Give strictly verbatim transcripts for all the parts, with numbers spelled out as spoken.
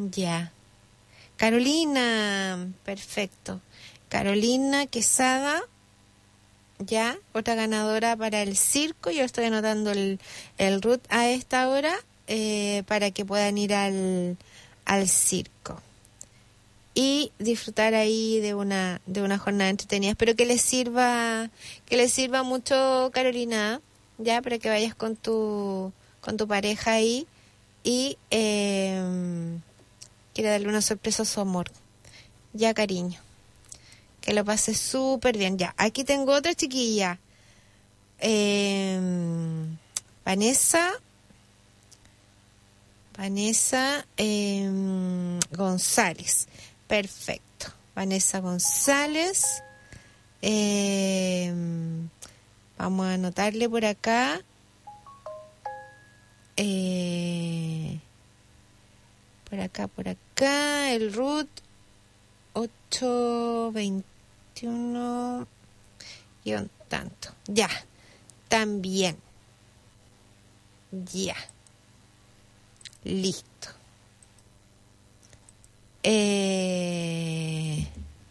Ya. Carolina, perfecto. Carolina Quesada, ya, otra ganadora para el circo. Yo estoy anotando el, el root a esta hora eh, para que puedan ir al, al circo y disfrutar ahí de una de una jornada entretenida. Espero que les sirva que les sirva mucho, Carolina, ya, para que vayas con tu con tu pareja ahí y eh, quiero darle una sorpresa a su amor. Ya, cariño. Que lo pase súper bien. Ya, aquí tengo otra chiquilla. Eh, Vanessa. Vanessa eh, González. Perfecto. Vanessa González. Eh, vamos a anotarle por acá. Eh, por acá, por acá. El root ocho veintiuno y un tanto. Ya. También. Ya. Listo. Eh...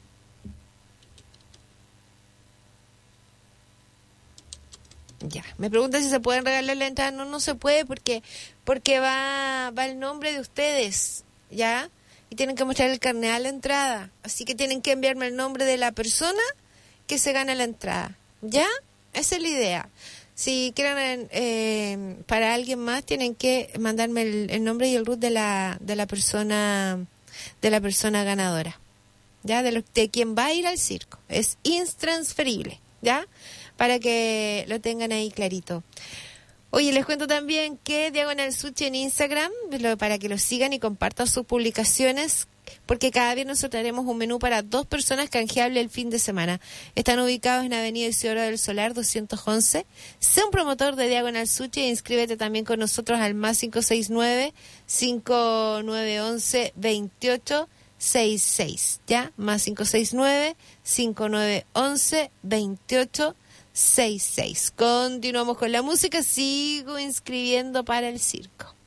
Ya. Me preguntan si se pueden regalar la entrada. No, no se puede porque porque va va el nombre de ustedes, ¿ya? Y tienen que mostrar el carnet a la entrada. Así que tienen que enviarme el nombre de la persona que se gana la entrada, ¿ya? Esa es la idea. Si quieren eh, para alguien más, tienen que mandarme el, el nombre y el root de la de la persona de la persona ganadora, ya, de, lo, de quien va a ir al circo. Es intransferible, ya, para que lo tengan ahí clarito. Oye, les cuento también que Diagonal Sushi en Instagram, lo, para que lo sigan y compartan sus publicaciones, porque cada viernes nosotros traeremos un menú para dos personas canjeable el fin de semana. Están ubicados en Avenida Isidoro del Solar doscientos once. Sé un promotor de Diagonal Sushi e inscríbete también con nosotros al más cinco seis nueve, cinco nueve once, veintiocho sesenta y seis. ¿Ya? Más cinco seis nueve, cinco nueve once, veintiocho sesenta y seis. Continuamos con la música. Sigo inscribiendo para el circo.